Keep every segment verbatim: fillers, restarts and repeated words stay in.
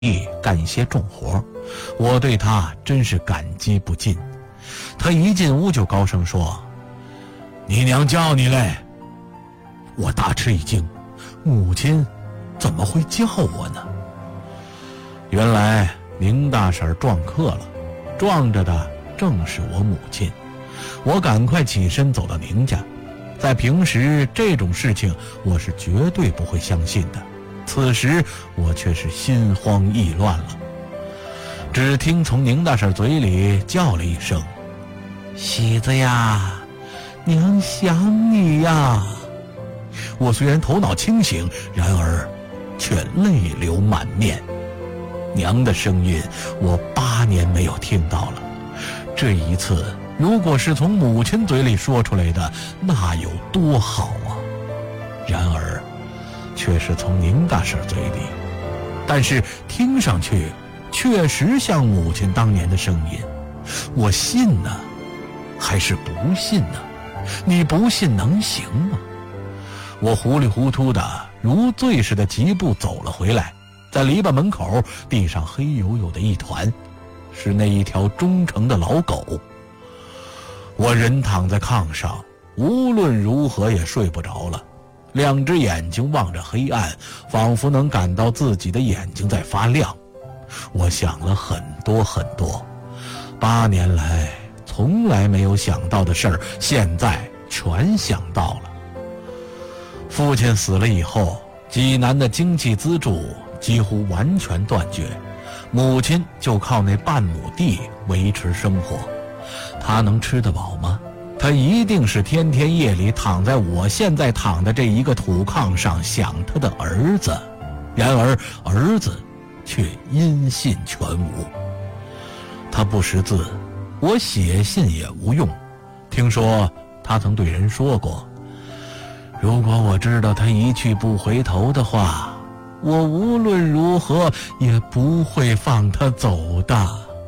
干一些重活，我对他真是感激不尽。他一进屋就高声说：“你娘叫你嘞！”我大吃一惊，母亲怎么会叫我呢？原来宁大婶撞客了，撞着的正是我母亲。我赶快起身走到宁家，在平时这种事情我是绝对不会相信的，此时我却是心慌意乱了。只听从宁大婶嘴里叫了一声：“喜子呀，娘想你呀。”我虽然头脑清醒，然而却泪流满面。娘的声音我八年没有听到了，这一次如果是从母亲嘴里说出来的，那有多好啊！然而却是从宁大婶嘴里，但是听上去确实像母亲当年的声音。我信呢，还是不信呢？你不信能行吗？我糊里糊涂的如醉似的疾步走了回来，在篱笆门口，地上黑黝黝的一团，是那一条忠诚的老狗。我人躺在炕上，无论如何也睡不着了，两只眼睛望着黑暗，仿佛能感到自己的眼睛在发亮。我想了很多很多，八年来从来没有想到的事儿，现在全想到了。父亲死了以后，济南的经济资助几乎完全断绝，母亲就靠那半亩地维持生活。她能吃得饱吗？她一定是天天夜里躺在我现在躺的这一个土炕上想她的儿子，然而儿子却音信全无。他不识字，我写信也无用。听说他曾对人说过，如果我知道他一去不回头的话，我无论如何也不会放他走的。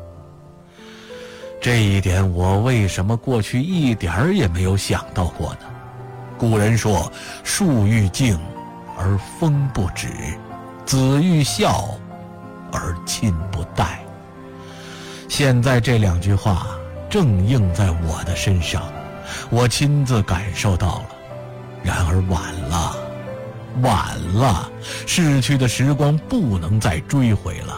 这一点我为什么过去一点儿也没有想到过呢？古人说，树欲静而风不止，子欲孝而亲不待。现在这两句话正应在我的身上，我亲自感受到了。然而晚了，晚了，逝去的时光不能再追回了。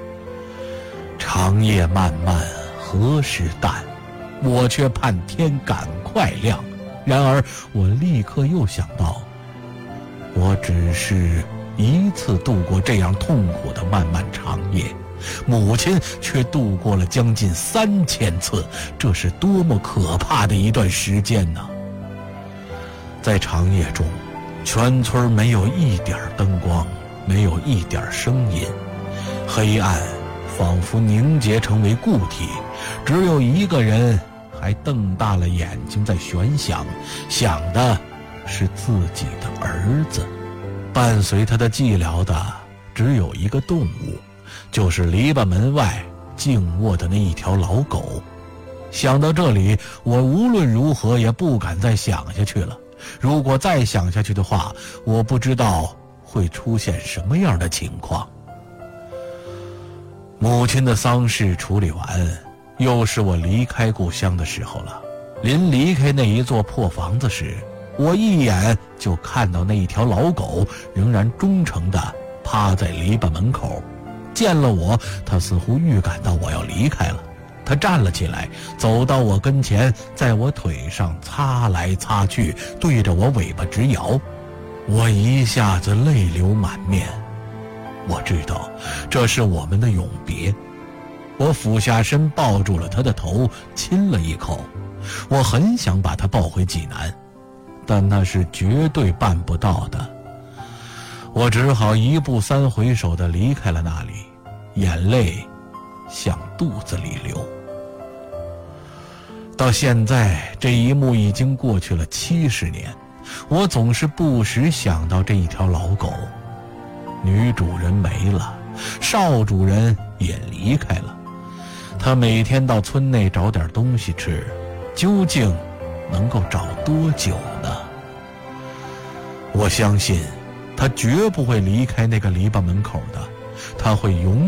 长夜漫漫何时淡，我却盼天赶快亮。然而我立刻又想到，我只是一次度过这样痛苦的漫漫长夜，母亲却度过了将近三千次，这是多么可怕的一段时间呢！在长夜中，全村没有一点灯光，没有一点声音，黑暗仿佛凝结成为固体，只有一个人还瞪大了眼睛在悬想，想的是自己的儿子。伴随他的寂寥的只有一个动物，就是篱笆门外静卧的那一条老狗。想到这里，我无论如何也不敢再想下去了。如果再想下去的话，我不知道会出现什么样的情况。母亲的丧事处理完，又是我离开故乡的时候了。临离开那一座破房子时，我一眼就看到那一条老狗仍然忠诚地趴在篱笆门口。见了我，它似乎预感到我要离开了，他站了起来，走到我跟前，在我腿上擦来擦去，对着我尾巴直摇。我一下子泪流满面。我知道这是我们的永别。我俯下身抱住了他的头，亲了一口。我很想把他抱回济南，但那是绝对办不到的。我只好一步三回首地离开了那里，眼泪向肚子里流。到现在，这一幕已经过去了七十年，我总是不时想到这一条老狗。女主人没了，少主人也离开了，他每天到村内找点东西吃，究竟能够找多久呢？我相信他绝不会离开那个篱笆门口的， 他会永